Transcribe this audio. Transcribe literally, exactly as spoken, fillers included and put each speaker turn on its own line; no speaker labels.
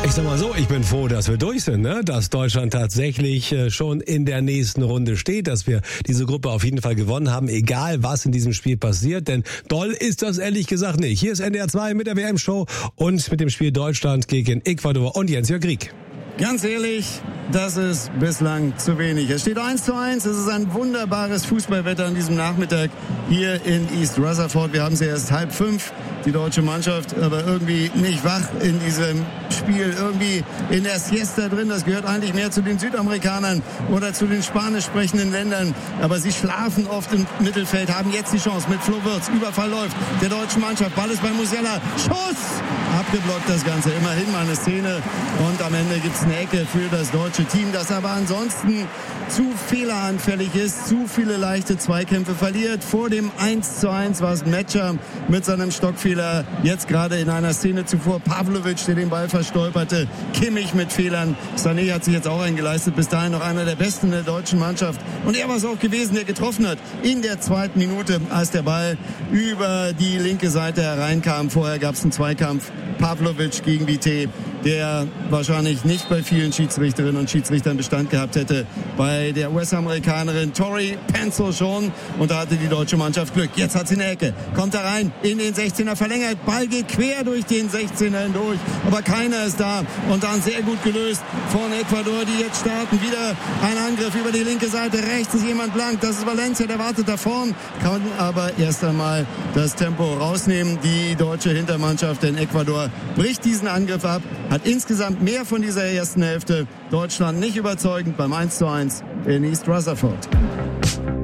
Ich sag mal so, ich bin froh, dass wir durch sind, ne? Dass Deutschland tatsächlich äh, schon in der nächsten Runde steht, dass wir diese Gruppe auf jeden Fall gewonnen haben, egal was in diesem Spiel passiert, denn doll ist das ehrlich gesagt nicht. Hier ist N D R zwei mit der W M-Show und mit dem Spiel Deutschland gegen Ecuador und Jens-Jörg Rieck.
Ganz ehrlich, das ist bislang zu wenig. Es steht eins zu eins. Es ist ein wunderbares Fußballwetter an diesem Nachmittag hier in East Rutherford. Wir haben sie erst halb fünf, die deutsche Mannschaft, aber irgendwie nicht wach in diesem Spiel. Irgendwie in der Siesta drin. Das gehört eigentlich mehr zu den Südamerikanern oder zu den spanisch sprechenden Ländern. Aber sie schlafen oft im Mittelfeld, haben jetzt die Chance mit Flo Wirtz. Überfall läuft der deutschen Mannschaft. Ball ist bei Musiala. Schuss! Abgeblockt das Ganze. Immerhin mal eine Szene. Und am Ende gibt es eine Ecke für das deutsche Team, das aber ansonsten zu fehleranfällig ist, zu viele leichte Zweikämpfe verliert. Vor dem eins zu eins war es Metscher mit seinem Stockfehler. Jetzt gerade in einer Szene zuvor Pavlovic, der den Ball verstolperte. Kimmich mit Fehlern. Sané hat sich jetzt auch eingeleistet. Bis dahin noch einer der Besten der deutschen Mannschaft. Und er war es auch gewesen, der getroffen hat in der zweiten Minute, als der Ball über die linke Seite hereinkam. Vorher gab es einen Zweikampf. Pavlovic gegen Vité, der wahrscheinlich nicht bei vielen Schiedsrichterinnen und Schiedsrichtern Bestand gehabt hätte. Bei der U S-Amerikanerin Tori Pencil schon. Und da hatte die deutsche Mannschaft Glück. Jetzt hat sie eine Ecke. Kommt da rein in den sechzehner, verlängert. Ball geht quer durch den sechzehner hindurch. Aber keiner ist da. Und dann sehr gut gelöst von Ecuador, die jetzt starten. Wieder ein Angriff über die linke Seite. Rechts ist jemand blank. Das ist Valencia, der wartet da vorn. Kann aber erst einmal das Tempo rausnehmen. Die deutsche Hintermannschaft in Ecuador bricht diesen Angriff ab, hat insgesamt mehr von dieser ersten Hälfte. Deutschland nicht überzeugend beim eins zu eins in East Rutherford.